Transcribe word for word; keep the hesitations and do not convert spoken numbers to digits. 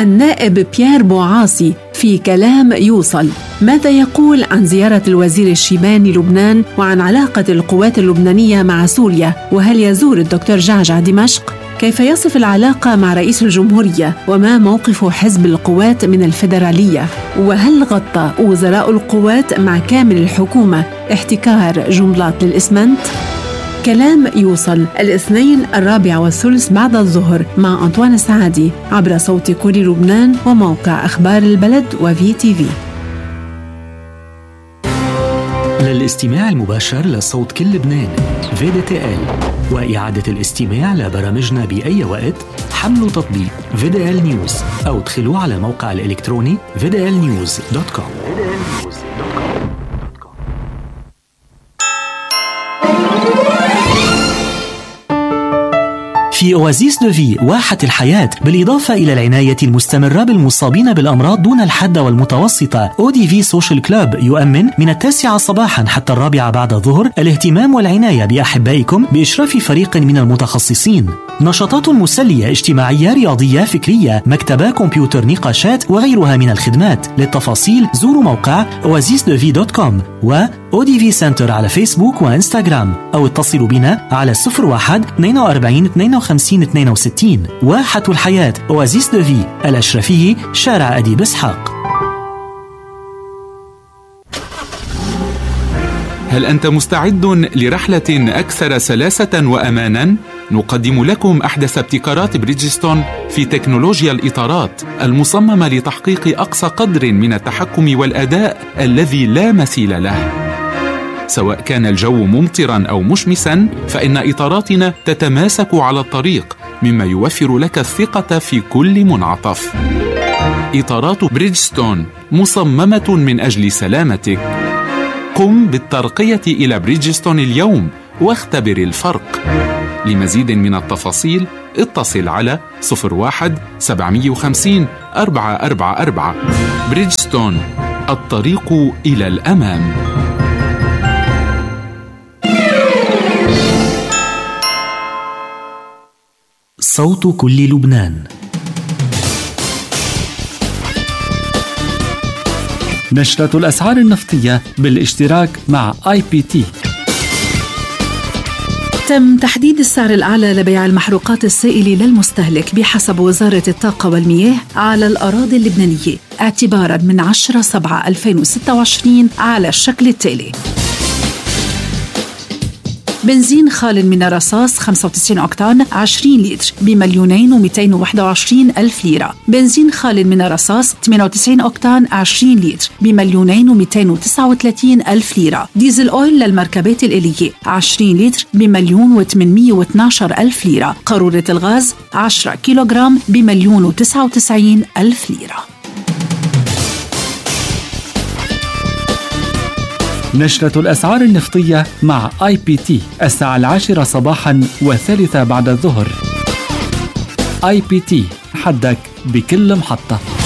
النائب بيير بوعاصي في كلام يوصل. ماذا يقول عن زيارة الوزير الشيباني لبنان وعن علاقة القوات اللبنانية مع سوريا؟ وهل يزور الدكتور جعجع دمشق؟ كيف يصف العلاقة مع رئيس الجمهورية؟ وما موقف حزب القوات من الفيدرالية؟ وهل غطى وزراء القوات مع كامل الحكومة احتكار جملات للإسمنت؟ كلام يوصل الاثنين الرابع والثلث بعد الظهر مع أنطوان السعادي عبر صوت كل لبنان وموقع أخبار البلد وفي تي في. للاستماع المباشر لصوت كل لبنان في دي تي إل وإعادة الاستماع لبرامجنا بأي وقت، حملوا تطبيق في دي إل نيوز أو ادخلوا على الموقع الإلكتروني في دي إل نيوز دوت كوم. في أوازيس دو في واحة الحياة، بالإضافة إلى العناية المستمرة بالمصابين بالأمراض دون الحد والمتوسطة، أو دي في سوشيال كلوب يؤمن من التاسعة صباحا حتى الرابعة بعد الظهر الاهتمام والعناية بأحبائكم بإشراف فريق من المتخصصين. نشاطات مسلية اجتماعية رياضية فكرية، مكتبة كمبيوتر نقاشات وغيرها من الخدمات. للتفاصيل زوروا موقع اوازيس دو في دوت كوم و أو دي في سنتر على فيسبوك وإنستغرام أو اتصلوا بنا على صفر واحد اثنين وأربعين اثنين وخمسين اثنين وستين. واحة الحياة أوازيس دو في الأشرفية شارع أديب إسحاق. هل أنت مستعد لرحلة أكثر سلاسة وأمانا؟ نقدم لكم أحدث ابتكارات بريدجستون في تكنولوجيا الإطارات المصممة لتحقيق أقصى قدر من التحكم والأداء الذي لا مثيل له. سواء كان الجو ممطرا أو مشمسا، فإن إطاراتنا تتماسك على الطريق، مما يوفر لك الثقة في كل منعطف. إطارات بريدجستون مصممة من أجل سلامتك. قم بالترقية إلى بريدجستون اليوم واختبر الفرق. لمزيد من التفاصيل اتصل على صفر واحد سبعمية وخمسين أربعة أربعة أربعة. بريدجستون، الطريق إلى الأمام. صوت كل لبنان. نشرة الأسعار النفطية بالاشتراك مع آي بي تي. تم تحديد السعر الأعلى لبيع المحروقات السائلة للمستهلك بحسب وزارة الطاقة والمياه على الأراضي اللبنانية اعتباراً من عشرة سبعة ألفين وستة وعشرين على الشكل التالي: بنزين خال من الرصاص خمسة وتسعين أوكتان عشرين لتر بمليونين ومئتين وواحد وعشرين ألف ليرة. بنزين خال من الرصاص ثمانية وتسعين أوكتان عشرين لتر بمليونين ومئتين وتسعة وثلاثين ألف ليرة. ديزل أويل للمركبات الآلية عشرين لتر بمليون وثمانمئة واثني عشر ألف ليرة. قارورة الغاز عشرة كيلوغرام بمليون وتسعة وتسعين ألف ليرة. نشرة الأسعار النفطية مع آي بي تي الساعة العاشرة صباحا والثالثة بعد الظهر. آي بي تي، حدك بكل محطة.